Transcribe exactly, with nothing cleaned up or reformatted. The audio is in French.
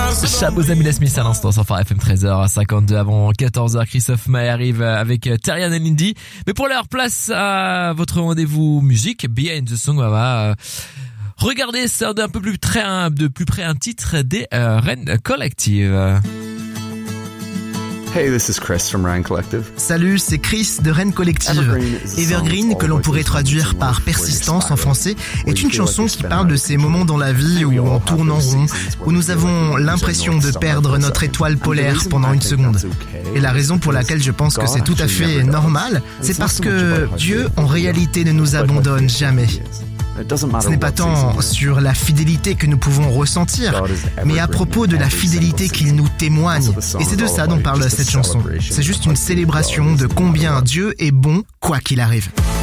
Chabos Amila Smith à l'instant sur Phare F M. Treize heures cinquante-deux avant quatorze heures. Christophe Maé arrive avec Terrian et Lindy. Mais pour leur place à votre rendez-vous musique, Behind the Song, on va regarder ça d'un peu plus près, de plus près un titre des euh, Rennes Collective. Hey, this is Chris from Rennes Collective. Salut, c'est Chris de Rennes Collective. Evergreen, que l'on pourrait traduire par persistance en français, est une chanson qui parle de ces moments dans la vie où on tourne en rond, où nous avons l'impression de perdre notre étoile polaire pendant une seconde. Et la raison pour laquelle je pense que c'est tout à fait normal, c'est parce que Dieu, en réalité, ne nous abandonne jamais. Ce n'est pas tant sur la fidélité que nous pouvons ressentir, mais à propos de la fidélité qu'il nous témoigne. Et c'est de ça dont parle cette chanson. C'est juste une célébration de combien Dieu est bon, quoi qu'il arrive.